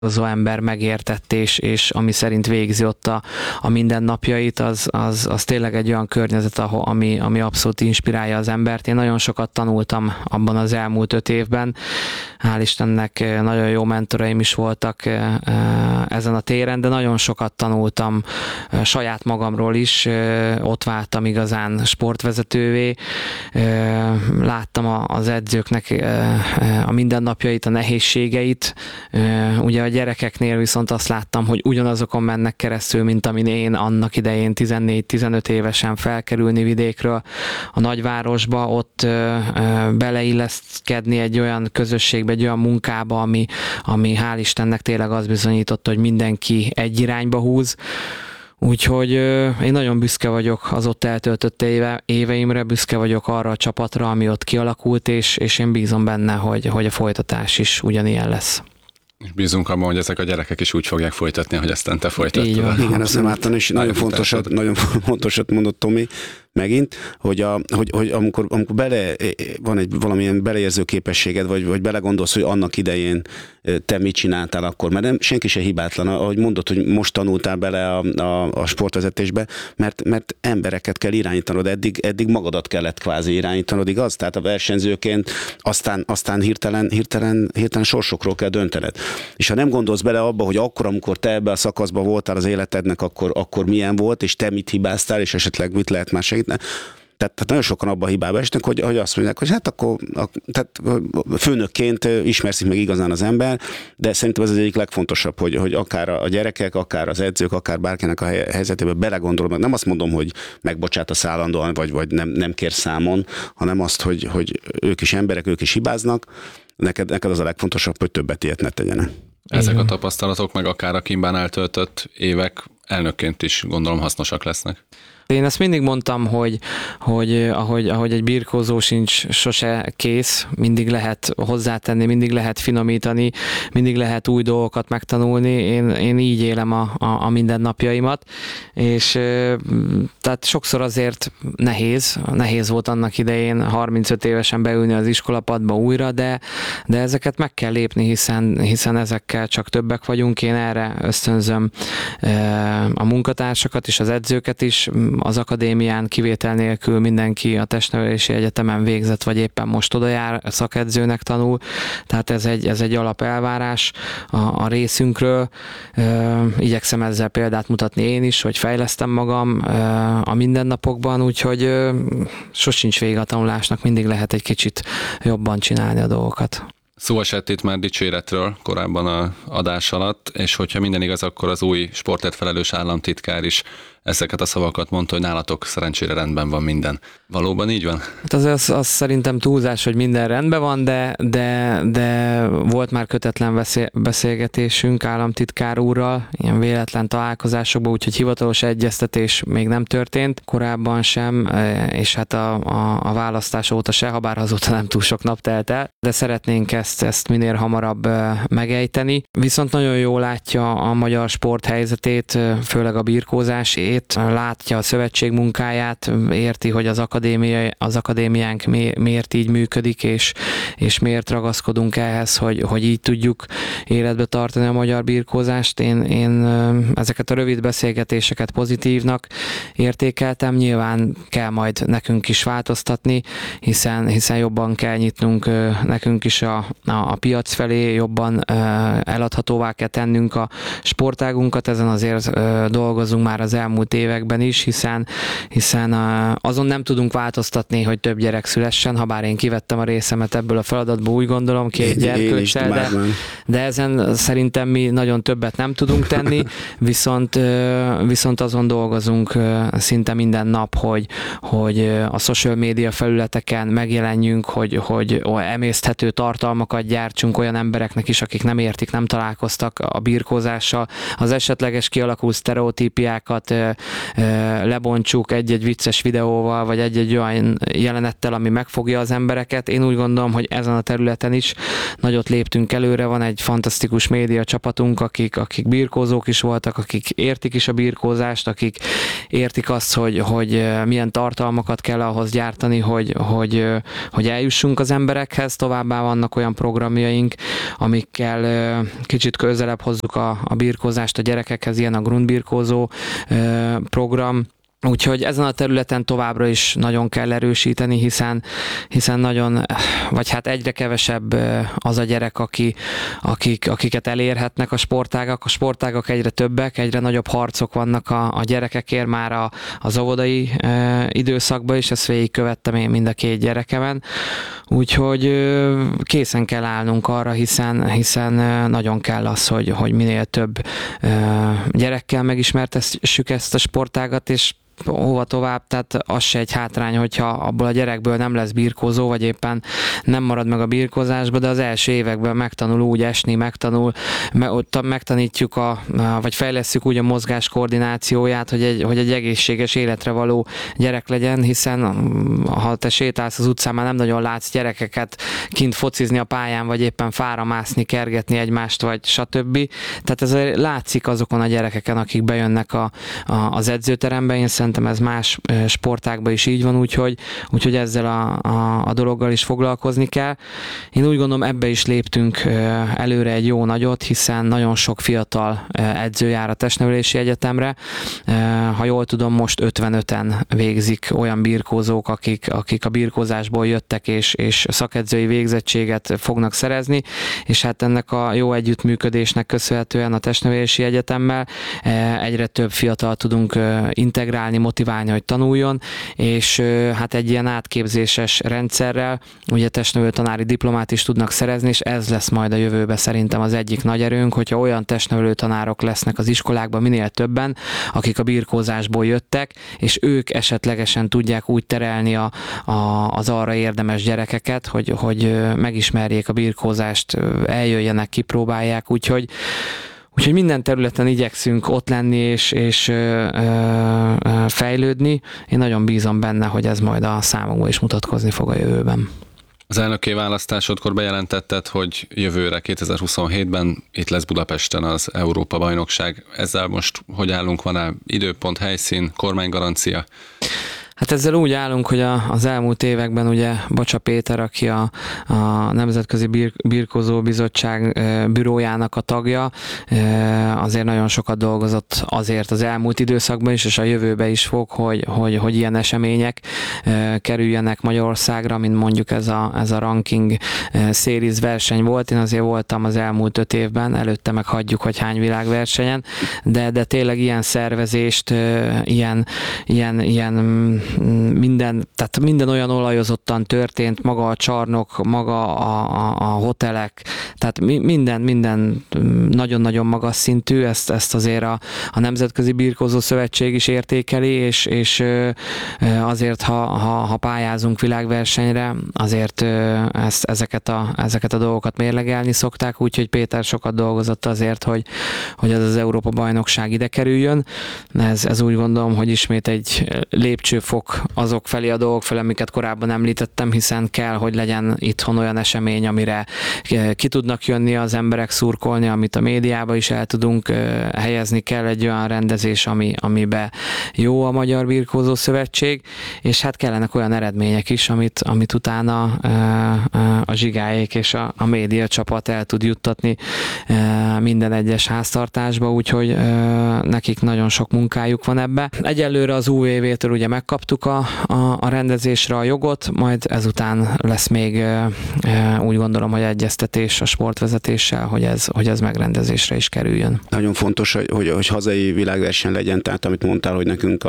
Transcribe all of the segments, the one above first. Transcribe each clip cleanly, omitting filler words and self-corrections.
ember megértett, és ami szerint végzi ott a mindennapjait, az tényleg egy olyan környezet, ami abszolút inspirálja az embert. Én nagyon sokat tanultam abban az elmúlt 5 évben. Hál' Istennek nagyon jó mentoraim is voltak ezen a téren, de nagyon sokat tanultam saját magamról is. Ott váltam igazán sportvezetővé. Láttam az edzőknek a mindennapjait, a nehézségeit. Ugye a gyerekeknél viszont azt láttam, hogy ugyanazokon mennek keresztül, mint amin én annak idején 14-15 évesen felkerülni vidékről a nagyvárosba, ott beleilleszkedni egy olyan közösségbe, egy olyan munkába, ami hál' Istennek tényleg azt bizonyította, hogy mindenki egy irányba húz. Úgyhogy én nagyon büszke vagyok az ott eltöltött éveimre, büszke vagyok arra a csapatra, ami ott kialakult, és én bízom benne, hogy a folytatás is ugyanilyen lesz. És bízunk abban, hogy ezek a gyerekek is úgy fogják folytatni, hogy aztán te folytattad. Igen, ezt nem ártan, és nagyon fontosat mondott Tomi megint, hogy amikor van valamilyen beleérző képességed, vagy belegondolsz, hogy annak idején te mit csináltál akkor, mert nem, senki se hibátlan, ahogy mondod, hogy most tanultál bele a sportvezetésbe, mert embereket kell irányítanod, eddig magadat kellett kvázi irányítanod, igaz? Tehát a versenyzőként aztán hirtelen sorsokról kell döntened. És ha nem gondolsz bele abba, hogy akkor, amikor te ebbe a szakaszba voltál az életednek, akkor milyen volt, és te mit hibáztál, és esetleg mit lehet már segíteni. Tehát nagyon sokan abban a hibába esnek, hogy azt mondják, hogy hát akkor tehát főnökként ismerszik meg igazán az ember, de szerintem ez az egyik legfontosabb, hogy akár a gyerekek, akár az edzők, akár bárkinek a helyzetébe belegondolnak. Nem azt mondom, hogy megbocsátasz állandóan, vagy nem kér számon, hanem azt, hogy ők is emberek, ők is hibáznak. Neked az a legfontosabb, hogy többet ilyet ne tegyenek. Ezek a tapasztalatok, meg akár a Kimbán eltöltött évek elnökként is gondolom hasznosak lesznek. Én ezt mindig mondtam, hogy ahogy egy birkózó sincs sose kész, mindig lehet hozzátenni, mindig lehet finomítani, mindig lehet új dolgokat megtanulni. Én így élem a mindennapjaimat, és tehát sokszor azért nehéz volt annak idején 35 évesen beülni az iskolapadba újra, de ezeket meg kell lépni, hiszen ezekkel csak többek vagyunk. Én erre ösztönzöm a munkatársakat és az edzőket is. Az akadémián kivétel nélkül mindenki a testnevelési egyetemen végzett, vagy éppen most oda jár, szakedzőnek tanul, tehát ez egy alapelvárás a részünkről. Igyekszem ezzel példát mutatni én is, hogy fejlesztem magam a mindennapokban, úgyhogy sosincs vége a tanulásnak, mindig lehet egy kicsit jobban csinálni a dolgokat. Szó esett itt már dicséretről korábban az adás alatt, és hogyha minden igaz, akkor az új sportért felelős államtitkár is ezeket a szavakat mondta, hogy nálatok szerencsére rendben van minden. Valóban így van? Hát az szerintem túlzás, hogy minden rendben van, de volt már kötetlen beszélgetésünk államtitkár úrral, ilyen véletlen találkozásokban, úgyhogy hivatalos egyeztetés még nem történt, korábban sem, és hát a választás óta se, habár azóta nem túl sok nap telt el, de szeretnénk ezt minél hamarabb megejteni. Viszont nagyon jól látja a magyar sport helyzetét, főleg a birkózásét, látja a szövetség munkáját, érti, hogy az akadémiánk miért így működik, és miért ragaszkodunk ehhez, hogy így tudjuk életbe tartani a magyar birkózást. Én ezeket a rövid beszélgetéseket pozitívnak értékeltem, nyilván kell majd nekünk is változtatni, hiszen jobban kell nyitnunk nekünk is a piac felé, jobban eladhatóvá kell tennünk a sportágunkat, ezen azért dolgozunk már az elmúlt években is, hiszen azon nem tudunk változtatni, hogy több gyerek szülessen, habár én kivettem a részemet ebből a feladatból, úgy gondolom, 2 gyerkőccel, de ezen szerintem mi nagyon többet nem tudunk tenni, viszont azon dolgozunk szinte minden nap, hogy a social media felületeken megjelenjünk, hogy emészthető tartalmakat gyártsunk olyan embereknek is, akik nem értik, nem találkoztak a birkózással, az esetleges kialakult sztereotípiákat lebontsuk egy-egy vicces videóval, vagy egy-egy olyan jelenettel, ami megfogja az embereket. Én úgy gondolom, hogy ezen a területen is nagyot léptünk előre, van egy fantasztikus média csapatunk, akik birkózók is voltak, akik értik is a birkózást, akik értik azt, hogy milyen tartalmakat kell ahhoz gyártani, hogy eljussunk az emberekhez. Továbbá vannak olyan programjaink, amikkel kicsit közelebb hozzuk a birkózást a gyerekekhez, ilyen a grundbirkózó program. Úgyhogy ezen a területen továbbra is nagyon kell erősíteni, hiszen nagyon, vagy hát egyre kevesebb az a gyerek, akiket elérhetnek a sportágak egyre többek, egyre nagyobb harcok vannak a gyerekekért már az óvodai időszakban is, ezt végigkövettem én mind a 2 gyerekemen. Úgyhogy készen kell állnunk arra, hiszen nagyon kell az, hogy minél több gyerekkel megismertessük ezt a sportágat, és hova tovább, tehát az se egy hátrány, hogyha abból a gyerekből nem lesz birkózó, vagy éppen nem marad meg a birkózásba, de az első években megtanul úgy esni, megtanítjuk vagy fejlesszük úgy a mozgás koordinációját, hogy egy egészséges életre való gyerek legyen, hiszen ha te sétálsz az utcán, már nem nagyon látsz gyerekeket kint focizni a pályán, vagy éppen fára mászni, kergetni egymást, vagy stb. Tehát ez látszik azokon a gyerekeken, akik bejönnek az edzőterembe. Én szerintem ez más sportágban is így van, úgyhogy ezzel a dologgal is foglalkozni kell. Én úgy gondolom, ebbe is léptünk előre egy jó nagyot, hiszen nagyon sok fiatal edző jár a testnevelési egyetemre. Ha jól tudom, most 55-en végzik olyan birkózók, akik a birkózásból jöttek, és szakedzői végzettséget fognak szerezni, és hát ennek a jó együttműködésnek köszönhetően a testnevelési egyetemmel egyre több fiatal tudunk integrálni, motiválni, hogy tanuljon, és hát egy ilyen átképzéses rendszerrel ugye testnevelő tanári diplomát is tudnak szerezni, és ez lesz majd a jövőben szerintem az egyik nagy erőnk, hogyha olyan testnevelő tanárok lesznek az iskolákban minél többen, akik a birkózásból jöttek, és ők esetlegesen tudják úgy terelni az arra érdemes gyerekeket, hogy megismerjék a birkózást, eljöjjenek, kipróbálják, úgyhogy minden területen igyekszünk ott lenni és fejlődni. Én nagyon bízom benne, hogy ez majd a számokban is mutatkozni fog a jövőben. Az elnöki választásodkor bejelentetted, hogy jövőre 2027-ben itt lesz Budapesten az Európa-bajnokság. Ezzel most hogy állunk? Van-e időpont, helyszín, kormánygarancia? Hát ezzel úgy állunk, hogy az elmúlt években ugye Bacsa Péter, aki a Nemzetközi Birkózó Bizottság bürójának a tagja, azért nagyon sokat dolgozott azért az elmúlt időszakban is, és a jövőben is fog, hogy ilyen események kerüljenek Magyarországra, mint mondjuk ez a ranking series verseny volt. Én azért voltam az elmúlt 5 évben, előtte meg hagyjuk, hogy hány világversenyen, de tényleg ilyen szervezést, ilyen tehát minden olyan olajozottan történt, maga a csarnok, maga a hotelek, tehát minden nagyon-nagyon magas szintű, ezt azért a Nemzetközi Birkózó Szövetség is értékeli, és azért, ha pályázunk világversenyre, azért ezeket a dolgokat mérlegelni szokták, úgyhogy Péter sokat dolgozott azért, hogy ez az Európa-bajnokság ide kerüljön. Ez úgy gondolom, hogy ismét egy lépcsőfok azok felé a dolgok felé, amiket korábban említettem, hiszen kell, hogy legyen itthon olyan esemény, amire ki tudnak jönni az emberek, szurkolni, amit a médiába is el tudunk helyezni, kell egy olyan rendezés, amibe jó a Magyar Birkózó Szövetség, és hát kellenek olyan eredmények is, amit utána a zsigáék és a média csapat el tud juttatni minden egyes háztartásba, úgyhogy nekik nagyon sok munkájuk van ebbe. Egyelőre az UVV-től ugye megkaptuk a rendezésre a jogot, majd ezután lesz még úgy gondolom, hogy egyeztetés a sportvezetéssel, hogy ez megrendezésre is kerüljön. Nagyon fontos, hogy hazai világverseny legyen, tehát amit mondtál, hogy nekünk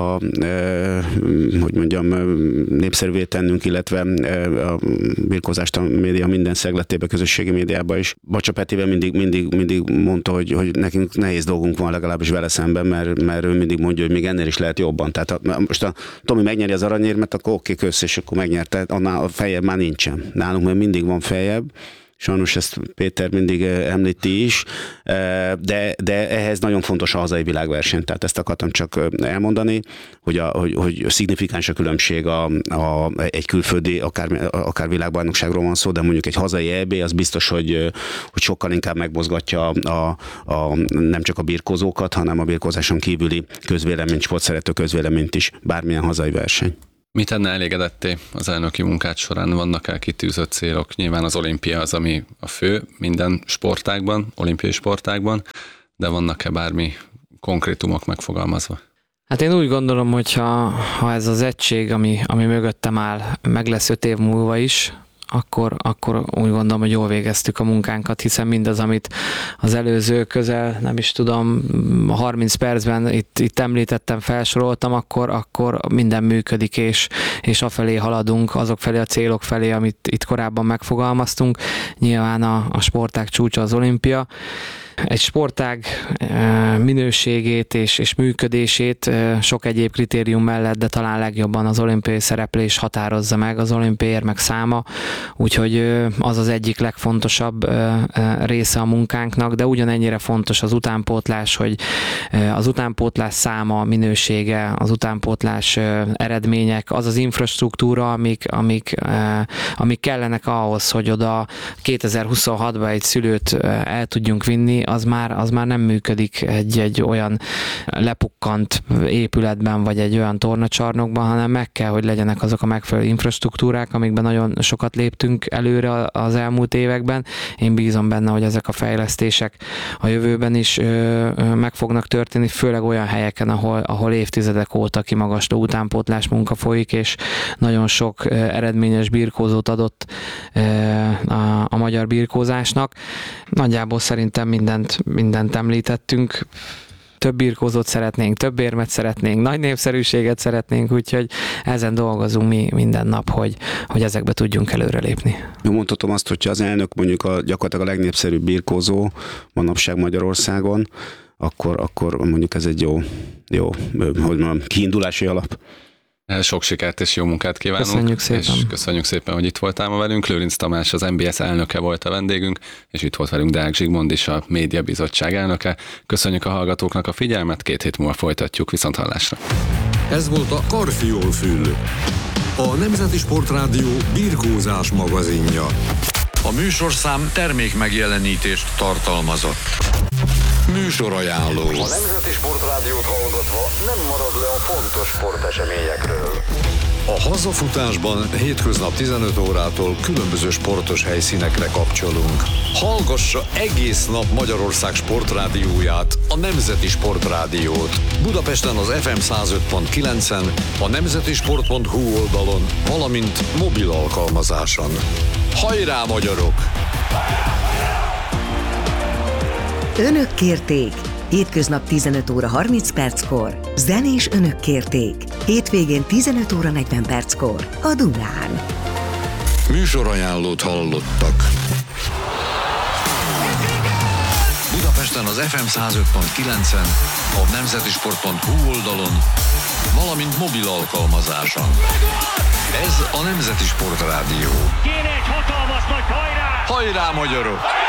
hogy mondjam, népszerűvé tennünk, illetve a birkózást a média minden szegletébe, közösségi médiában is. Bacsa Petivel mindig mondta, hogy nekünk nehéz dolgunk van legalábbis vele szemben, mert ő mindig mondja, hogy még ennél is lehet jobban. Tehát most a Tomi megnyeri az aranyérmet, akkor oké, kösz, és akkor megnyerte, annál a feljebb már nincsen. Nálunk mert mindig van feljebb. Sajnos ezt Péter mindig említi is, de ehhez nagyon fontos a hazai világverseny. Tehát ezt akartam csak elmondani, hogy szignifikáns a különbség egy külföldi, akár világbajnokságról van szó, de mondjuk egy hazai EB, az biztos, hogy sokkal inkább megmozgatja nem csak a birkózókat, hanem a birkózáson kívüli közvéleményt, sportszerető közvéleményt is, bármilyen hazai verseny. Mi tenne elégedetté az elnöki munkát során? Vannak elkitűzött célok? Nyilván az olimpia az, ami a fő minden sportágban, olimpiai sportágban, de vannak-e bármi konkrétumok megfogalmazva? Hát én úgy gondolom, hogy ha ez az egység, ami mögöttem áll, meg lesz 5 év múlva is, akkor úgy gondolom, hogy jól végeztük a munkánkat, hiszen mindaz, amit az előző közel, nem is tudom, 30 percben itt említettem, felsoroltam, akkor minden működik, és afelé haladunk, azok felé a célok felé, amit itt korábban megfogalmaztunk. Nyilván a sportág csúcsa az olimpia. Egy sportág minőségét és működését sok egyéb kritérium mellett, de talán legjobban az olimpiai szereplés határozza meg, az olimpiai érmek száma, úgyhogy az az egyik legfontosabb része a munkánknak, de ugyanennyire fontos az utánpótlás, hogy az utánpótlás száma, minősége, az utánpótlás eredmények, az az infrastruktúra, amik kellenek ahhoz, hogy oda 2026-ban egy szülőt el tudjunk vinni, az már nem működik egy olyan lepukkant épületben, vagy egy olyan tornacsarnokban, hanem meg kell, hogy legyenek azok a megfelelő infrastruktúrák, amikben nagyon sokat léptünk előre az elmúlt években. Én bízom benne, hogy ezek a fejlesztések a jövőben is meg fognak történni, főleg olyan helyeken, ahol évtizedek óta kimagasló utánpótlás munka folyik, és nagyon sok eredményes birkózót adott a magyar birkózásnak. Nagyjából szerintem mindent említettünk. Több birkózót szeretnénk, több érmet szeretnénk, nagy népszerűséget szeretnénk, úgyhogy ezen dolgozunk mi minden nap, hogy ezekbe tudjunk előrelépni. Mondhatom azt, hogyha az elnök mondjuk gyakorlatilag a legnépszerűbb birkózó manapság Magyarországon, akkor mondjuk ez egy jó hogy mondjam, kiindulási alap. Sok sikert és jó munkát kívánunk. Köszönjük szépen. És köszönjük szépen, hogy itt voltál ma velünk. Lőrinc Tamás, az NBS elnöke volt a vendégünk, és itt volt velünk Deák Zsigmond is, a Média Bizottság elnöke. Köszönjük a hallgatóknak a figyelmet, 2 hét múlva folytatjuk, viszonthallásra. Ez volt a Karfiol-fül, a Nemzeti Sportrádió birkózás magazinja. A műsorszám termékmegjelenítést tartalmazott. Műsorajánló. A Nemzeti Sportrádiót hallgatva nem marad le a fontos sporteseményekről. A hazafutásban hétköznap 15 órától különböző sportos helyszínekre kapcsolunk. Hallgassa egész nap Magyarország sportrádióját, a Nemzeti Sportrádiót. Budapesten az FM 105.9-en, a nemzetisport.hu oldalon, valamint mobil alkalmazáson. Hajrá, magyarok! Önök kérték. Hétköznap 15 óra 30 perckor. Zenés önök kérték. Hétvégén 15 óra 40 perckor. A Dunán. Műsorajánlót hallottak. Budapesten az FM 105.9-en, a nemzetisport.hu oldalon, valamint mobil alkalmazáson. Ez a Nemzeti Sportrádió. Kéne egy hatalmas nagy hajrá! Hajrá, magyarok!